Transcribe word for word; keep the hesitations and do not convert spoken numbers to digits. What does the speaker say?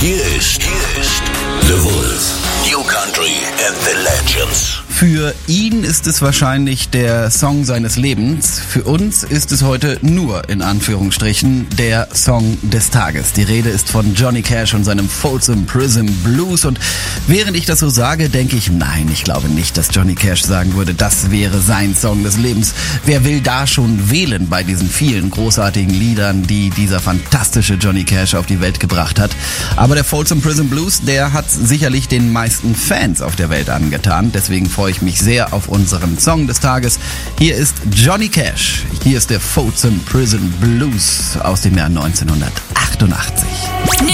Hier ist, hier ist The Wolf. New Country and the Legends. Für ihn ist es wahrscheinlich der Song seines Lebens. Für uns ist es heute nur, in Anführungsstrichen, der Song des Tages. Die Rede ist von Johnny Cash und seinem Folsom Prison Blues. Und während ich das so sage, denke ich, nein, ich glaube nicht, dass Johnny Cash sagen würde, das wäre sein Song des Lebens. Wer will da schon wählen bei diesen vielen großartigen Liedern, die dieser fantastische Johnny Cash auf die Welt gebracht hat? Aber der Folsom Prison Blues, der hat sicherlich den meisten Fans auf der Welt angetan. Deswegen freue ich mich sehr auf unseren Song des Tages. Hier ist Johnny Cash. Hier ist der Folsom Prison Blues aus dem Jahr neunzehnhundertachtundachtzig.